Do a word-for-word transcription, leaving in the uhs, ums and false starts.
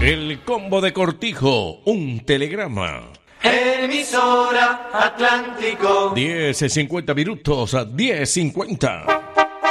El combo de Cortijo, un telegrama. Emisora Atlántico. diez cincuenta minutos a diez cincuenta.